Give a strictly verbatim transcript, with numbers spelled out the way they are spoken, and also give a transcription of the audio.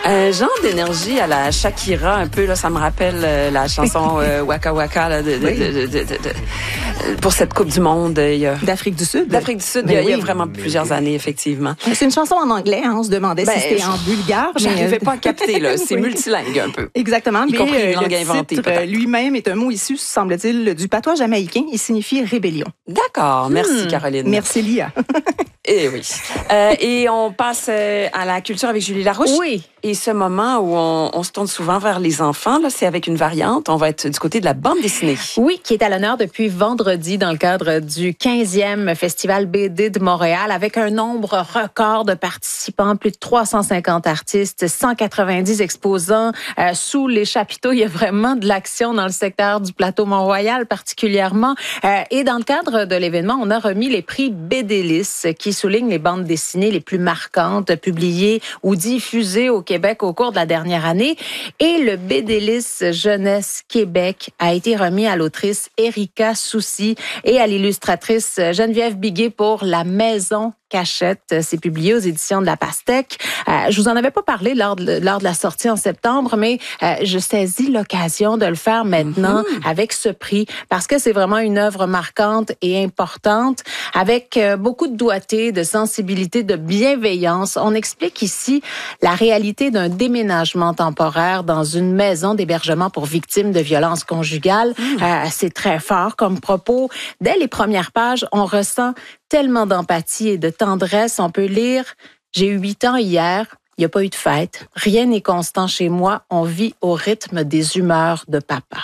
Un genre d'énergie à la Shakira, un peu, là, ça me rappelle euh, la chanson euh, Waka Waka là, de, de, oui. de, de, de, de, pour cette Coupe du Monde. Il y a... D'Afrique du Sud. D'Afrique du Sud, ben il, y a, oui. il y a vraiment plusieurs oui. années, effectivement. C'est une chanson en anglais, hein, on se demandait ben, si c'était en bulgare. Je n'arrivais mais... pas à capter, là. C'est oui. multilingue un peu. Exactement. Y compris mais une langue le inventée, titre peut-être. lui-même est un mot issu, semble-t-il, du patois jamaïcain. Il signifie rébellion. D'accord. Merci, hmm. Caroline. Merci, Lia. Et oui. Euh, et on passe à la culture avec Julie Larouche. Oui. Et ce moment où on, on se tourne souvent vers les enfants, là, c'est avec une variante. On va être du côté de la bande dessinée. Oui, qui est à l'honneur depuis vendredi dans le cadre du quinzième Festival B D de Montréal, avec un nombre record de participants, plus de trois cent cinquante artistes, cent quatre-vingt-dix exposants. Euh, sous les chapiteaux, il y a vraiment de l'action dans le secteur du plateau Mont-Royal particulièrement. Euh, et dans le cadre de l'événement, on a remis les prix BDLIS qui soulignent les bandes dessinées les plus marquantes, publiées ou diffusées au Québec au cours de la dernière année. Et le BDLIS Jeunesse Québec a été remis à l'autrice Erika Soucy et à l'illustratrice Geneviève Biguet pour La Maison Cachette. C'est publié aux éditions de La Pastèque. Euh, je vous en avais pas parlé lors de, lors de la sortie en septembre, mais euh, je saisis l'occasion de le faire maintenant mm-hmm. avec ce prix parce que c'est vraiment une œuvre marquante et importante avec euh, beaucoup de doigté, de sensibilité, de bienveillance. On explique ici la réalité d'un déménagement temporaire dans une maison d'hébergement pour victimes de violences conjugales. Mm. Euh, c'est très fort comme propos. Dès les premières pages, on ressent tellement d'empathie et de tendresse. On peut lire « J'ai eu huit ans hier, il n'y a pas eu de fête. Rien n'est constant chez moi. On vit au rythme des humeurs de papa. »